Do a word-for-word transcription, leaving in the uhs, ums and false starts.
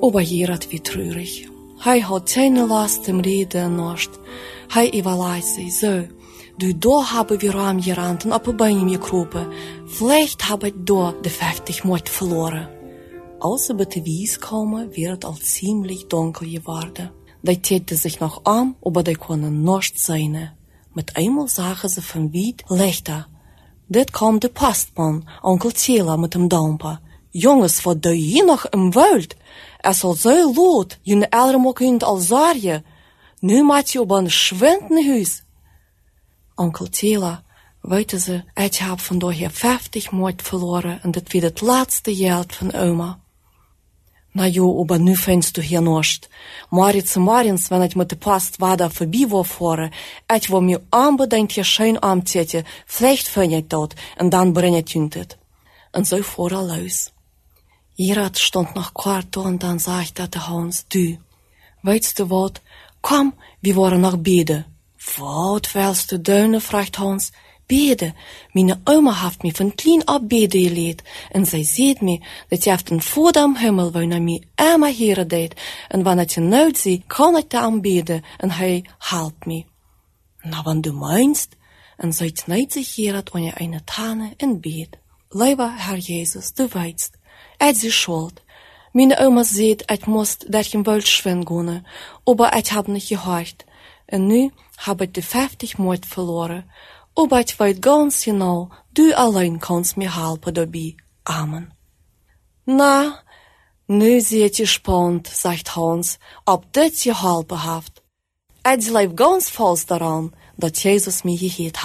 Aber Gerard wie traurig. Hij had keine Last im Reden nicht. Hij überlegt sich so. Du, da haben wir am gerannt und auf die Beine gekropen. Vielleicht habe ich da de vijftig Mord verloren. Als ze bij de wies komen, werd het al ziemlich donker geworden. Die täten sich noch an, aber die können nicht sehen. Mit einmal zagen ze van weit Lichter. Dit kwam de Postmann, Onkel Tjela mit dem Damper. Jongens, wat doe je nog im Wald? Es soll so laut, jullie elder kunt al zorgen. Nu maakt je op een schwindenhuis. Onkel Tjela, weten ze, ik heb vandaag hier vijftig Mord verloren en dit weer het laatste geld van oma. Na jo, aber nu findest du hier nicht. Moritz und morgens, wenn ich mit der Post weiter vorbei war fahren, ich war mir unbedingt hier schön antäte, vielleicht finde ich dort, und dann bring ich jüntet. Und so fuhr er los. Gerard stand noch kurz da und dann sagte der Hans, du, weißt du wat, komm, wir wollen noch beten. Wat willst du döne, fragt Hans. Bede. Meine Oma hat mich von klein ab bede geleerd. En zij sieht mir, dat je heeft een Vater am Himmel, wo er mir immer heren deed. En wanneer ich nood zie, kan ik dan beden, en hij helpt me. Na, wenn du meinst, en zij knijt sich Gerard an je eine Tane in Bett. Lieber Herr Jesus, du weißt, ich sie schuld. Meine Oma sieht, ich muss durch den Wald schwingen, aber ich hab nicht gehört. En nu hab ich die vijftig Mord verloren. Aber ich weiß ganz genau, du allein kannst mir helfen dabei. Amen. Na, nu seid ihr gespannt, sagt Hans, ob das geholfen hat. Ich glaube ganz fest daran, dass Jesus mir gehet hat.